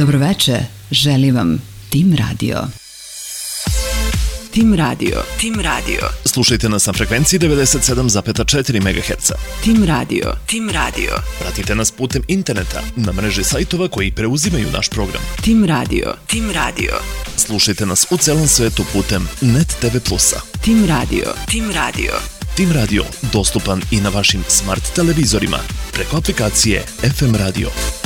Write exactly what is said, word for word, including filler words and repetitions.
Dobroveče, želi vam Tim Radio. Tim Radio. Tim Radio. Slušajte nas na frekvenciji devedeset sedam zarez četiri megaherca. Tim Radio. Tim Radio. Pratite nas putem interneta na mreži sajtova koji preuzimaju naš program. Tim Radio. Tim Radio. Slušajte nas u celom svetu putem Net te ve plusa. Tim Radio. Tim Radio. Tim Radio dostupan i na vašim smart televizorima preko aplikacije F M Radio.